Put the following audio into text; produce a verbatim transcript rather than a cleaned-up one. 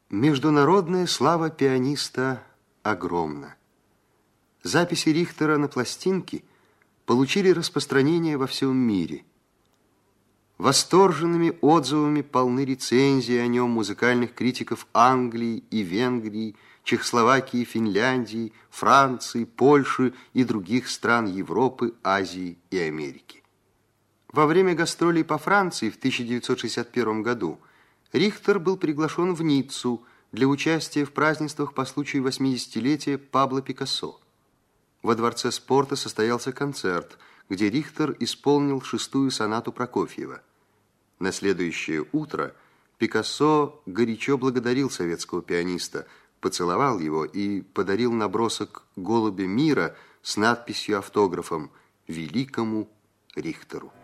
Международная слава пианиста огромна. Записи Рихтера на пластинке получили распространение во всем мире. Восторженными отзывами полны рецензии о нем музыкальных критиков Англии и Венгрии, Чехословакии, Финляндии, Франции, Польши и других стран Европы, Азии и Америки. Во время гастролей по Франции в тысяча девятьсот шестьдесят первом году Рихтер был приглашен в Ниццу для участия в празднествах по случаю восьмидесятилетия Пабло Пикассо. Во Дворце спорта состоялся концерт, где Рихтер исполнил шестую сонату Прокофьева. На следующее утро Пикассо горячо благодарил советского пианиста, поцеловал его и подарил набросок «Голубя мира» с надписью автографом «Великому Рихтеру».